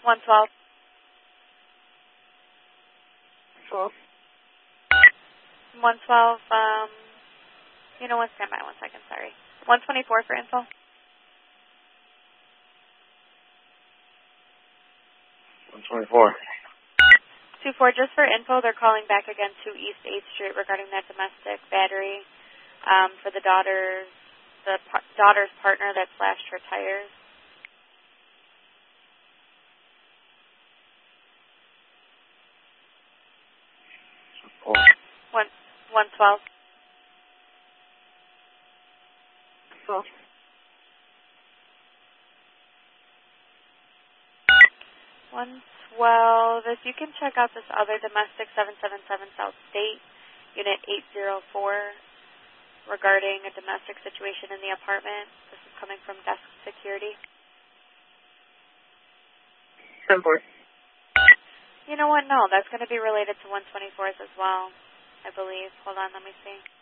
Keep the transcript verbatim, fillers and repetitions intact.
one twelve. twelve. one twelve, um, you know what, stand by one second, sorry. one twenty-four for info. one twenty-four. two four, just for info, they're calling back again to East eighth Street regarding that domestic battery um, for the daughter's, the par daughter's partner that slashed her tires. Oh. One, one twelve. twelve. one twelve. If you can check out this other domestic seven seven seven South State, Unit eight zero four, regarding a domestic situation in the apartment. This is coming from desk security. ten four. You know what? No, that's going to be related to one twenty-fours as well, I believe. Hold on, let me see.